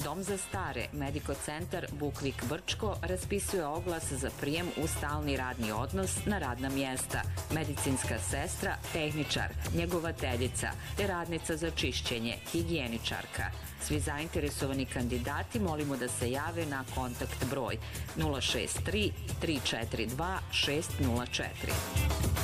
Dom za stare, Mediko centar Bukvik Brčko raspisuje oglas za prijem u stalni radni odnos na radna mjesta, medicinska sestra, tehničar, njegovateljica, te radnica za čišćenje, higijeničarka. Svi zainteresovani kandidati molimo da se jave na kontakt broj 063 342 604.